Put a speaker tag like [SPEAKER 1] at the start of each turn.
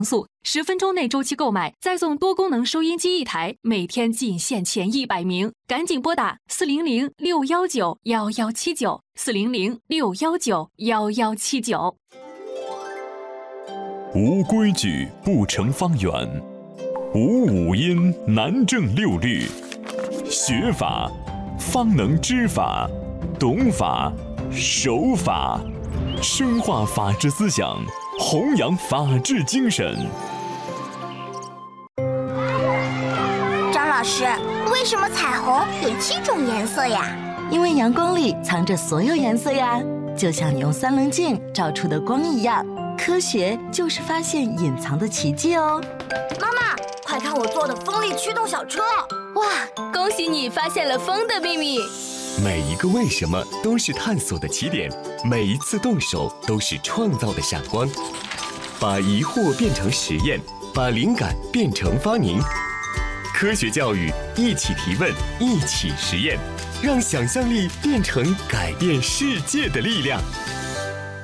[SPEAKER 1] 速，10分钟内周期购买，再送多功能收音机1台，每天仅限前100名，赶紧拨打400-619-1179，400-619-1179。
[SPEAKER 2] 无规矩不成方圆，无五音难正六律。学法方能知法，懂法守法，深化法治思想，弘扬法治精神。
[SPEAKER 3] 张老师，为什么彩虹有7种颜色呀？
[SPEAKER 4] 因为阳光里藏着所有颜色呀，就像你用3棱镜照出的光一样。科学就是发现隐藏的奇迹哦！
[SPEAKER 3] 妈妈，快看我做的风力驱动小车！
[SPEAKER 5] 哇，恭喜你发现了风的秘密！
[SPEAKER 6] 每一个为什么都是探索的起点，每一次动手都是创造的闪光。把疑惑变成实验，把灵感变成发明。科学教育，一起提问，一起实验，让想象力变成改变世界的力量。